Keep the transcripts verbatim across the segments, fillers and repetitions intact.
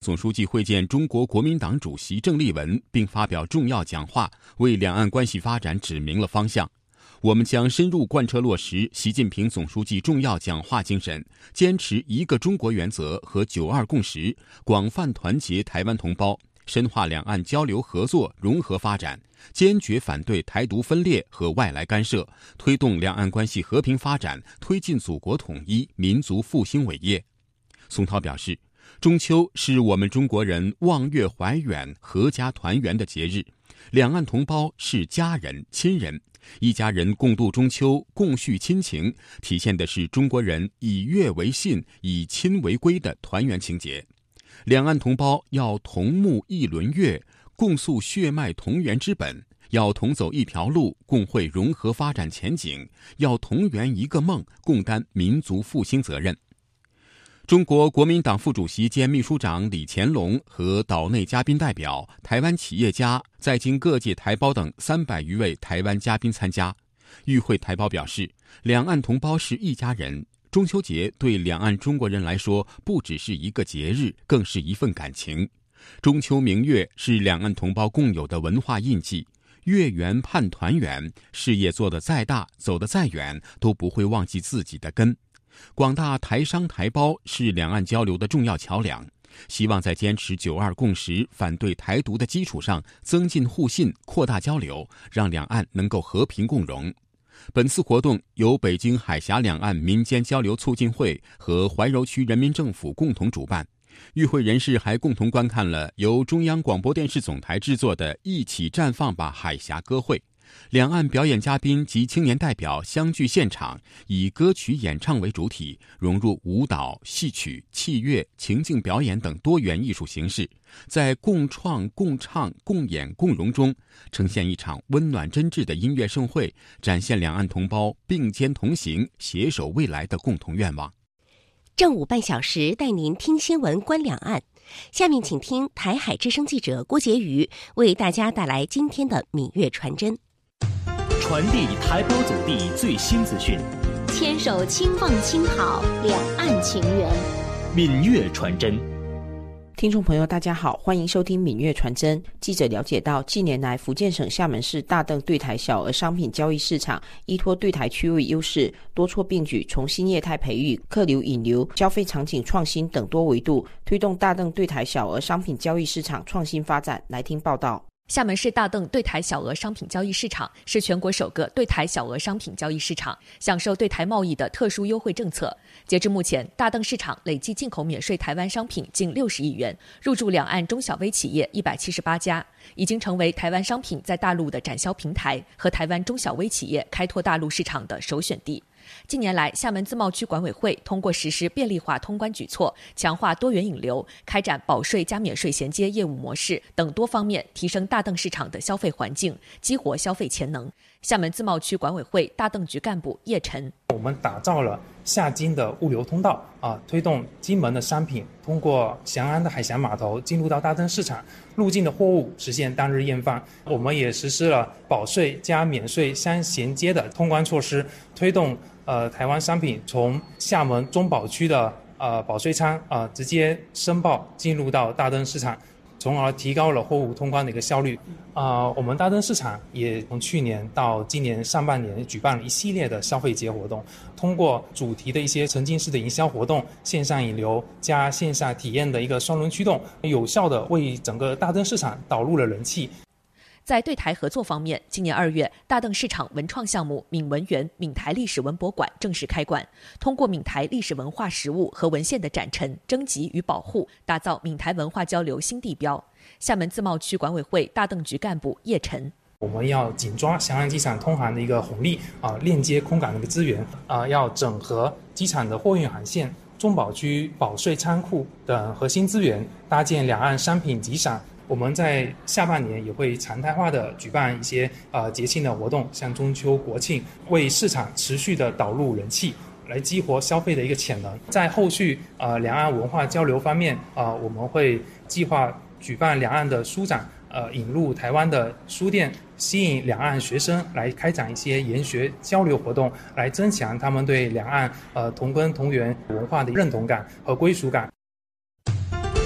总书记会见中国国民党主席郑丽文，并发表重要讲话，为两岸关系发展指明了方向。我们将深入贯彻落实习近平总书记重要讲话精神，坚持一个中国原则和九二共识，广泛团结台湾同胞，深化两岸交流合作融合发展，坚决反对台独分裂和外来干涉，推动两岸关系和平发展，推进祖国统一、民族复兴伟业。宋涛表示，中秋是我们中国人望月怀远、阖家团圆的节日，两岸同胞是家人、亲人，一家人共度中秋，共叙亲情，体现的是中国人以月为信、以亲为归的团圆情节。两岸同胞要同沐一轮月，共诉血脉同源之本，要同走一条路，共绘融合发展前景，要同圆一个梦，共担民族复兴责任。中国国民党副主席兼秘书长李乾龙和岛内嘉宾代表、台湾企业家、在京各界台胞等三百余位台湾嘉宾参加。与会台胞表示，两岸同胞是一家人，中秋节对两岸中国人来说不只是一个节日，更是一份感情。中秋明月是两岸同胞共有的文化印记，月圆盼团圆，事业做得再大，走得再远，都不会忘记自己的根。广大台商台胞是两岸交流的重要桥梁，希望在坚持九二共识、反对台独的基础上，增进互信、扩大交流，让两岸能够和平共荣。本次活动由北京海峡两岸民间交流促进会和怀柔区人民政府共同主办。与会人士还共同观看了由中央广播电视总台制作的《一起绽放吧海峡歌会》。两岸表演嘉宾及青年代表相聚现场，以歌曲演唱为主体，融入舞蹈、戏曲、器乐、情境表演等多元艺术形式，在共创、共唱、共演、共融中，呈现一场温暖真挚的音乐盛会，展现两岸同胞并肩同行、携手未来的共同愿望。 正午半小时带您听新闻观两岸，下面请听台海之声记者郭洁瑜为大家带来今天的闽粤传真。 传递台胞祖地最新资讯， 牵手轻放轻好两岸情缘。 闽粤传真。 听众朋友大家好，欢迎收听闽粤传真。记者了解到，近年来福建省厦门市大邓对台小额商品交易市场依托对台区域优势，多措并举，从新业态培育、客流引流、消费场景创新等多维度，推动大邓对台小额商品交易市场创新发展。来听报道。 厦门市大邓对台小额商品交易市场是全国首个对台小额商品交易市场，享受对台贸易的特殊优惠政策。截至目前，大邓市场累计进口免税台湾商品近六十亿元，入驻两岸中小微企业一百七十八家，已经成为台湾商品在大陆的展销平台和台湾中小微企业开拓大陆市场的首选地。近年来，厦门自贸区管委会通过实施便利化通关举措，强化多元引流，开展保税加免税衔接业务模式等多方面，提升大邓市场的消费环境，激活消费潜能。厦门自贸区管委会大邓局干部叶晨： 我们打造了厦金的物流通道啊，推动金门的商品通过翔安的海峡码头进入到大邓市场，入境的货物实现当日验放。我们也实施了保税加免税相衔接的通关措施，推动呃台湾商品从厦门中保区的呃保税仓啊、呃、直接申报进入到大邓市场，从而提高了货物通关的一个效率。啊、呃，我们大邓市场也从去年到今年上半年举办了一系列的消费节活动，通过主题的一些沉浸式的营销活动、线上引流加线下体验的一个双轮驱动，有效的为整个大邓市场导入了人气。 在对台合作方面，今年二月，大邓市场文创项目闽文园闽台历史文博馆正式开馆，通过闽台历史文化实物和文献的展陈、征集与保护，打造闽台文化交流新地标。厦门自贸区管委会大邓局干部叶晨： 我们要紧抓翔安机场通航的一个红利啊，链接空港的一个资源啊，要整合机场的货运航线、中保区保税仓库等核心资源，搭建两岸商品集散。我们在下半年也会常态化的举办一些呃节庆的活动，像中秋、国庆，为市场持续的导入人气，来激活消费的一个潜能。在后续呃两岸文化交流方面，呃我们会计划举办两岸的书展，呃引入台湾的书店，吸引两岸学生来开展一些研学交流活动，来增强他们对两岸呃同根同源文化的认同感和归属感。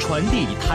传递台。